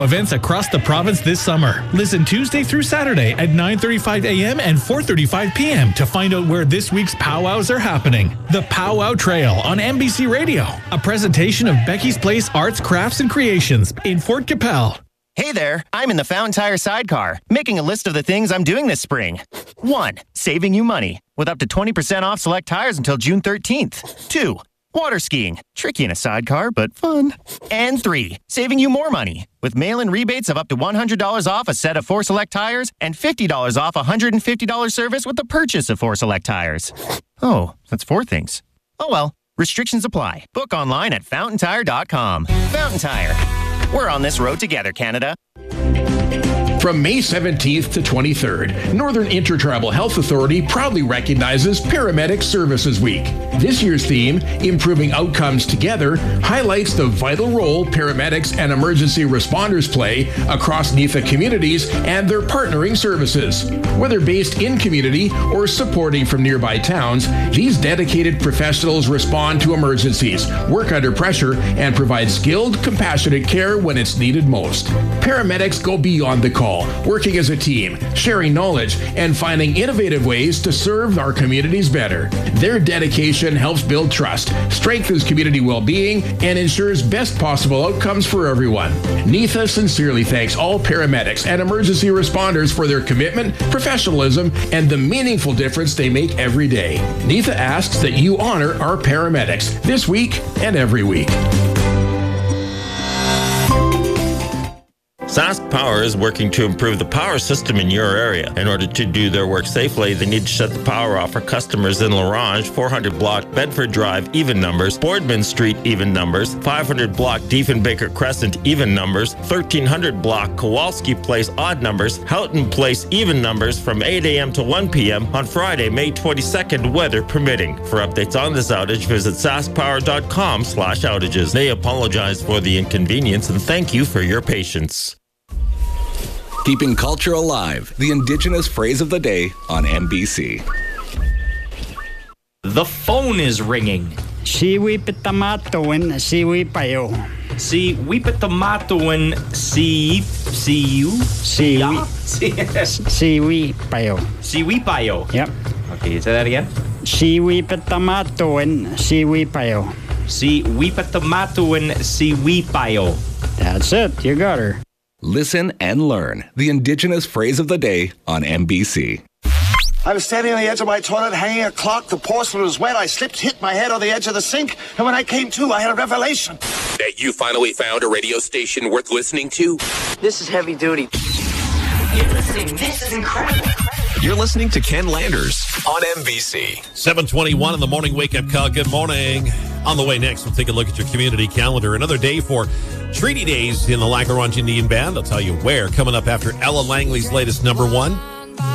Events across the province this summer. Listen Tuesday through Saturday at 9:35 a.m. and 4:35 p.m. to find out where this week's powwows are happening. The Powwow Trail on MBC Radio. A presentation of Becky's Place Arts, Crafts, and Creations in Fort Capel. Hey there, I'm in the Fountain Tire sidecar, making a list of the things I'm doing this spring. 1. Saving you money, with up to 20% off select tires until June 13th. 2. Water skiing, tricky in a sidecar, but fun. And 3, saving you more money, with mail-in rebates of up to $100 off a set of 4 select tires and $50 off a $150 service with the purchase of 4 select tires. Oh, that's 4 things. Oh well, restrictions apply. Book online at fountaintire.com. Fountain Tire. We're on this road together, Canada. From May 17th to 23rd, Northern Intertribal Health Authority proudly recognizes Paramedic Services Week. This year's theme, Improving Outcomes Together, highlights the vital role paramedics and emergency responders play across NIFA communities and their partnering services. Whether based in community or supporting from nearby towns, these dedicated professionals respond to emergencies, work under pressure, and provide skilled, compassionate care when it's needed most. Paramedics go beyond the call, working as a team, sharing knowledge, and finding innovative ways to serve our communities better. Their dedication helps build trust, strengthens community well-being, and ensures best possible outcomes for everyone. NIFA sincerely thanks all paramedics and emergency responders for their commitment, professionalism, and the meaningful difference they make every day. NIFA asks that you honor our paramedics this week and every week. Sask Power is working to improve the power system in your area. In order to do their work safely, they need to shut the power off for customers in Larange, 400 block Bedford Drive, even numbers, Boardman Street, even numbers, 500 block Diefenbaker Crescent, even numbers, 1300 block Kowalski Place, odd numbers, Houghton Place, even numbers from 8 a.m. to 1 p.m. on Friday, May 22nd, weather permitting. For updates on this outage, visit saskpower.com/outages. They apologize for the inconvenience and thank you for your patience. Keeping culture alive, the Indigenous phrase of the day on MBC. The phone is ringing. Siwipitamatawan, siwipayo. Siwipitamatawan, siyu? Siwipayo. Siwipayo. Yep. Okay, say that again. Siwipitamatawan, siwipayo. Siwipitamatawan, siwipayo. That's it. You got her. Listen and learn the Indigenous phrase of the day on MBC. I was standing on the edge of my toilet, hanging a clock. The porcelain was wet. I slipped, hit my head on the edge of the sink, and when I came to, I had a revelation. That you finally found a radio station worth listening to? This is heavy duty. You're listening. This is incredible. You're listening to Ken Landers on MBC. 7:21 in the morning wake-up call. Good morning. On the way next, we'll take a look at your community calendar. Another day for Treaty Days in the Lackawanna Indian Band. I'll tell you where. Coming up after Ella Langley's latest #1.